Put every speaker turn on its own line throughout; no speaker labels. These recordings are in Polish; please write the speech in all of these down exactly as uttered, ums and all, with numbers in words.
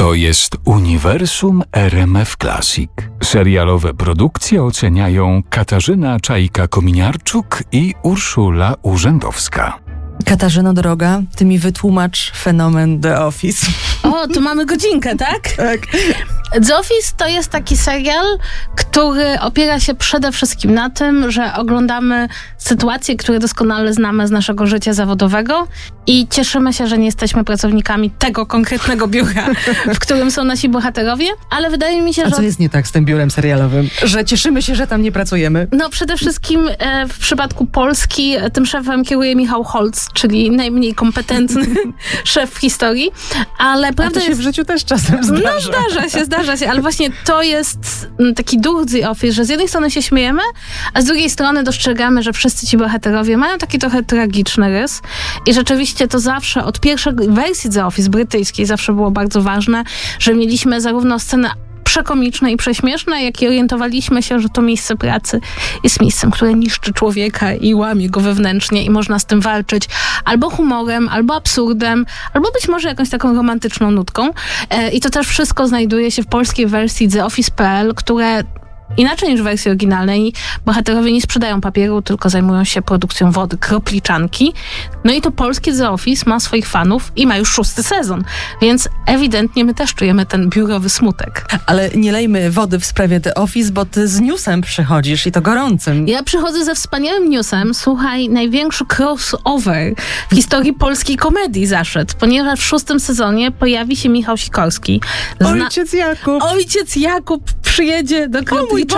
To jest Uniwersum R M F Classic. Serialowe produkcje oceniają Katarzyna Czajka-Kominiarczuk i Urszula Urzędowska.
Katarzyno droga, ty mi wytłumacz fenomen The Office.
O, tu mamy godzinkę, tak?
Tak.
The Office to jest taki serial, który opiera się przede wszystkim na tym, że oglądamy sytuacje, które doskonale znamy z naszego życia zawodowego i cieszymy się, że nie jesteśmy pracownikami tego konkretnego biura, w którym są nasi bohaterowie, ale wydaje mi się,
A
że...
co jest nie tak z tym biurem serialowym? Że cieszymy się, że tam nie pracujemy?
No przede wszystkim e, w przypadku Polski e, tym szefem kieruje Michał Holc, czyli najmniej kompetentny szef w historii, ale prawda
A to się
jest...
w życiu też czasem zdarza.
No zdarza się, zdarza się, ale właśnie to jest taki duch The Office, że z jednej strony się śmiejemy, a z drugiej strony dostrzegamy, że wszyscy ci bohaterowie mają taki trochę tragiczny rys i rzeczywiście to zawsze od pierwszej wersji The Office brytyjskiej zawsze było bardzo ważne, że mieliśmy zarówno scenę przekomiczne i prześmieszne, jak i orientowaliśmy się, że to miejsce pracy jest miejscem, które niszczy człowieka i łamie go wewnętrznie i można z tym walczyć albo humorem, albo absurdem, albo być może jakąś taką romantyczną nutką. E, I to też wszystko znajduje się w polskiej wersji The Office kropka p l, które inaczej niż w wersji oryginalnej bohaterowie nie sprzedają papieru, tylko zajmują się produkcją wody, kropliczanki. No i to polskie The Office ma swoich fanów i ma już szósty sezon, więc ewidentnie my też czujemy ten biurowy smutek.
Ale nie lejmy wody w sprawie The Office, bo ty z newsem przychodzisz i to gorącym.
Ja przychodzę ze wspaniałym newsem. Słuchaj, największy crossover w historii polskiej komedii zaszedł, ponieważ w szóstym sezonie pojawi się Michał Sikorski. Zna-
Ojciec Jakub.
Ojciec Jakub przyjedzie do kropliczanki.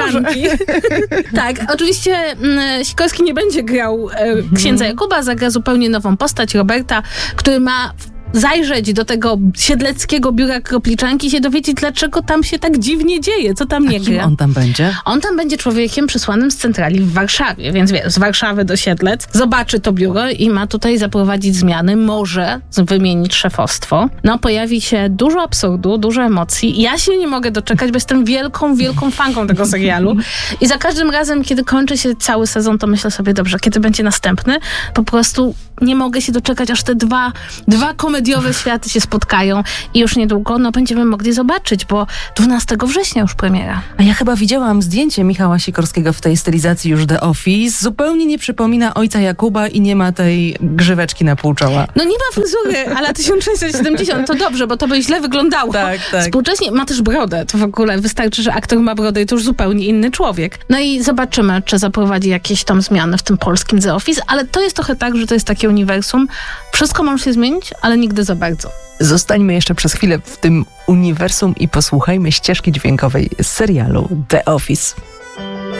Tak, oczywiście m, Sikorski nie będzie grał e, księdza Jakuba, zagra zupełnie nową postać, Roberta, który ma zajrzeć do tego siedleckiego biura kropliczanki i się dowiedzieć, dlaczego tam się tak dziwnie dzieje, co tam nie
A kim
gra.
on tam będzie?
On tam będzie człowiekiem przysłanym z centrali w Warszawie, więc wiesz, z Warszawy do Siedlec, zobaczy to biuro i ma tutaj zaprowadzić zmiany, może wymienić szefostwo. No, pojawi się dużo absurdu, dużo emocji. Ja się nie mogę doczekać, bo jestem wielką, wielką fanką tego serialu i za każdym razem, kiedy kończy się cały sezon, to myślę sobie, dobrze, kiedy będzie następny? Po prostu nie mogę się doczekać, aż te dwa, dwa komediowe światy się spotkają i już niedługo no, będziemy mogli zobaczyć, bo dwunastego września już premiera.
A ja chyba widziałam zdjęcie Michała Sikorskiego w tej stylizacji już The Office. Zupełnie nie przypomina ojca Jakuba i nie ma tej grzyweczki na pół czoła.
No nie ma fryzury, ale tysiąc sześćset siedemdziesiąt to dobrze, bo to by źle wyglądało.
Tak, tak.
Współcześnie ma też brodę, to w ogóle wystarczy, że aktor ma brodę i to już zupełnie inny człowiek. No i zobaczymy, czy zaprowadzi jakieś tam zmiany w tym polskim The Office, ale to jest trochę tak, że to jest takie uniwersum. Wszystko może się zmienić, ale nigdy za bardzo.
Zostańmy jeszcze przez chwilę w tym uniwersum i posłuchajmy ścieżki dźwiękowej z serialu The Office.